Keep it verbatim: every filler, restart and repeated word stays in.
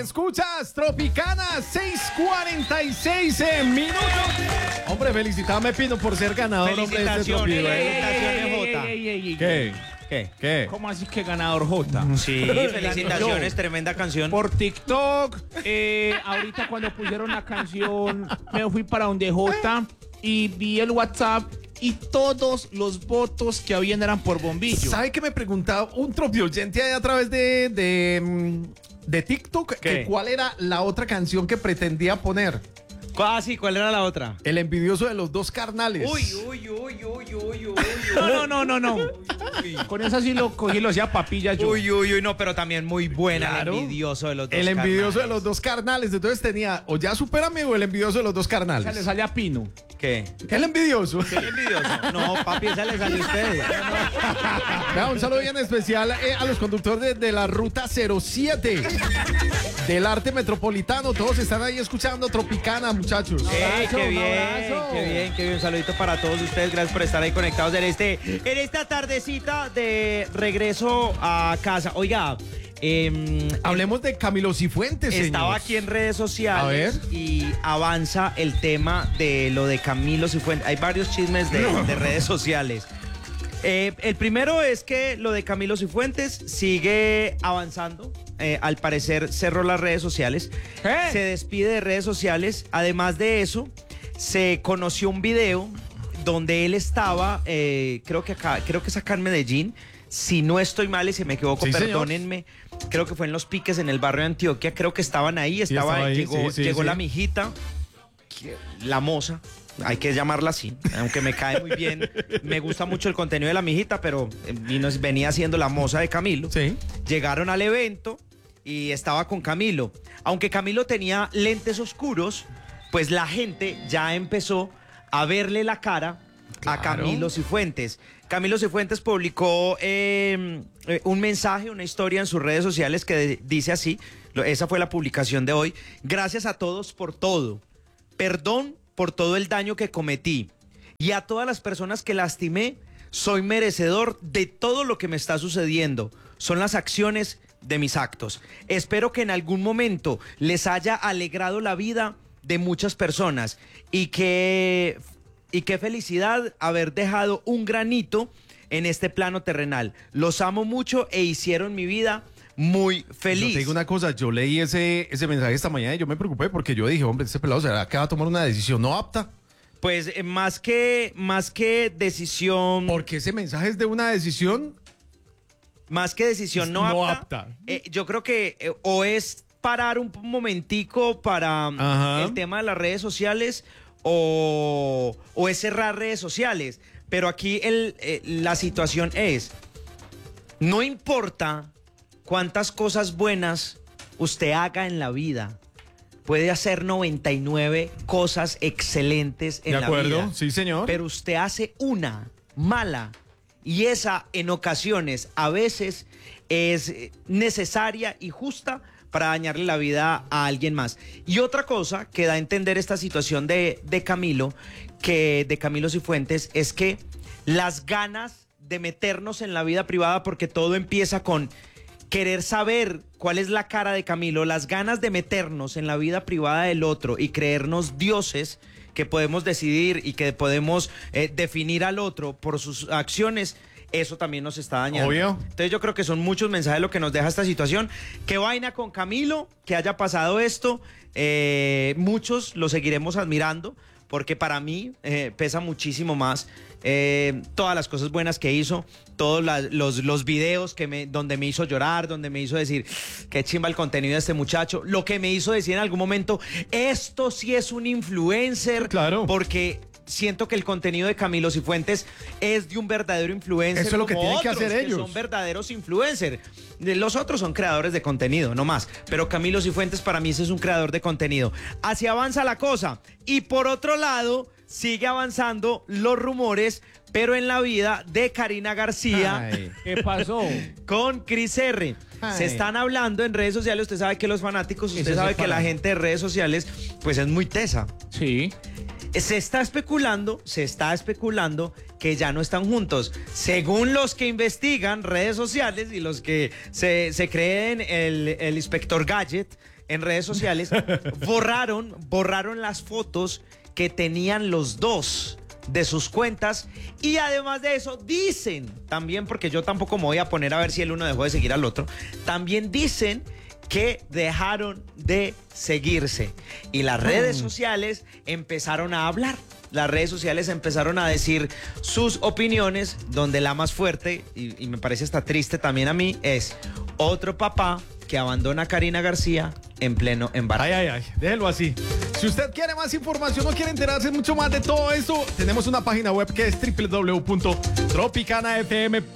Escuchas Tropicana seis cuarenta y seis minutos. Hombre, felicitame, Pino, por ser ganador. Felicitaciones, hombre, de este felicitaciones, Jota. ¿Qué? ¿Qué? ¿Qué? ¿Cómo así que ganador Jota? Sí, felicitaciones, Yo. tremenda canción. Por TikTok, eh, ahorita cuando pusieron la canción, me fui para donde Jota y vi el WhatsApp y todos los votos que habían eran por Bombillo. ¿Sabe que me preguntaba un tropioyente ahí a través de, de, mm, de TikTok? ¿Qué? Que ¿Cuál era la otra canción que pretendía poner? Ah, sí, ¿cuál era la otra? El envidioso de los dos carnales. Uy, uy, uy, uy, uy, uy. No, no, no, no, no. Con esa sí lo cogí, lo hacía papilla yo. Uy, uy, uy, no, pero también muy buena. Claro. El envidioso de los dos El envidioso carnales. de los dos carnales. Entonces tenía o ya Supérame o el envidioso de los dos Esa le carnales. sale a Pino. ¿Qué? El envidioso. ¿El envidioso? No, papi, esa le salió a ustedes. Vea, un saludo bien especial eh, a los conductores de, de la ruta cero siete del arte metropolitano. Todos están ahí escuchando Tropicana, muchachos. Ey, qué un bien, abrazo. qué bien, qué bien. Un saludito para todos ustedes. Gracias por estar ahí conectados en este, en esta tardecita de regreso a casa. Oiga, eh, Hablemos de Camilo Cifuentes, estaba señor. aquí en redes sociales A ver. y avanza el tema de lo de Camilo Cifuentes. Hay varios chismes de, de redes sociales. Eh, el primero es que lo de Camilo Cifuentes sigue avanzando. Eh, al parecer cerró las redes sociales. ¿Qué? Se despide de redes sociales. Además de eso, se conoció un video donde él estaba, eh, creo que acá, creo que es acá en Medellín. Si no estoy mal y si me equivoco, Sí, señor. perdónenme. Creo que fue en Los Piques, en el barrio de Antioquia. Creo que estaban ahí. Estaba, estaba ahí, llegó, sí, sí, llegó sí. la mijita, que- la moza. Hay que llamarla así, aunque me cae muy bien. Me gusta mucho el contenido de la mijita, pero eh, vino- venía siendo la moza de Camilo. Sí. Llegaron al evento y estaba con Camilo. Aunque Camilo tenía lentes oscuros, pues la gente ya empezó a verle la cara a Claro. Camilo Cifuentes. Camilo Cifuentes publicó eh, eh, un mensaje, una historia en sus redes sociales que de- dice así, lo- esa fue la publicación de hoy. Gracias a todos por todo. Perdón por todo el daño que cometí. Y a todas las personas que lastimé, soy merecedor de todo lo que me está sucediendo. Son las acciones de mis actos. Espero que en algún momento les haya alegrado la vida de muchas personas y que, y qué felicidad haber dejado un granito en este plano terrenal. Los amo mucho e hicieron mi vida muy Yo feliz. te digo una cosa, yo leí ese, ese mensaje esta mañana y yo me preocupé porque yo dije, hombre, este pelado será que va a tomar una decisión no apta. Pues eh, más que, más que decisión... Porque ese mensaje es de una decisión. Más que decisión no, No apta, apta. eh, yo creo que eh, o es parar un momentico para mm, Ajá. el tema de las redes sociales o, o es cerrar redes sociales. Pero aquí el, eh, la situación es, no importa cuántas cosas buenas usted haga en la vida, puede hacer noventa y nueve cosas excelentes en ¿De la acuerdo? vida. Sí, señor. Pero usted hace una mala y esa en ocasiones, a veces, es necesaria y justa para dañarle la vida a alguien más. Y otra cosa que da a entender esta situación de, de Camilo, que de Camilo Cifuentes, es que las ganas de meternos en la vida privada, porque todo empieza con querer saber cuál es la cara de Camilo, las ganas de meternos en la vida privada del otro y creernos dioses que podemos decidir y que podemos eh, definir al otro por sus acciones, eso también nos está dañando. Obvio. Entonces yo creo que son muchos mensajes lo que nos deja esta situación. Qué vaina con Camilo, que haya pasado esto. Eh, muchos lo seguiremos admirando, porque para mí eh, pesa muchísimo más eh, todas las cosas buenas que hizo, todos la- los, los videos que me, donde me hizo llorar, donde me hizo decir qué chimba el contenido de este muchacho, lo que me hizo decir en algún momento, esto sí es un influencer, Claro. porque siento que el contenido de Camilo Cifuentes es de un verdadero influencer. Eso es lo que como tienen que otros hacer ellos. son verdaderos influencers. Los otros son creadores de contenido, no más. Pero Camilo Cifuentes para mí ese es un creador de contenido. Así avanza la cosa. Y por otro lado, sigue avanzando los rumores, pero en la vida de Karina García Ay. ¿Qué pasó? con Cris R. Ay. Se están hablando en redes sociales. Usted sabe que los fanáticos, Y usted se sabe que la separan. gente de redes sociales, pues es muy tesa. Sí. Se está especulando, se está especulando que ya no están juntos. Según los que investigan redes sociales y los que se, se creen el, el inspector Gadget, en redes sociales, borraron, borraron las fotos que tenían los dos de sus cuentas y además de eso dicen también, porque yo tampoco me voy a poner a ver si el uno dejó de seguir al otro, también dicen que dejaron de seguirse y las redes sociales empezaron a hablar. Las redes sociales empezaron a decir sus opiniones, donde la más fuerte, y, y me parece hasta triste también a mí, es otro papá que abandona a Karina García en pleno embarazo. Ay, ay, ay, déjelo así. Si usted quiere más información o quiere enterarse mucho más de todo esto, tenemos una página web que es doble u doble u doble u punto tropicana f m